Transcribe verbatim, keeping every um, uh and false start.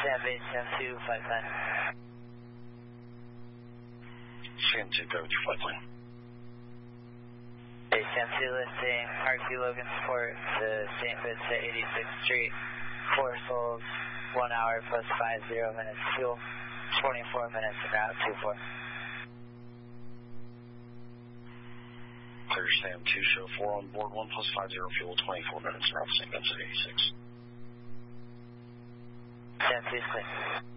Sam base, Sam two, flight plan. Sam two, go with your flight plan. Base Sam two listing, R Q Logan support to Saint Vincent eighty-sixth Street, four souls, one hour plus five zero minutes fuel, twenty-four minutes and route two four. Clear Sam two, show four on board, one plus five zero fuel, twenty-four minutes route Saint Vincent eighty-six. Sam two is clear.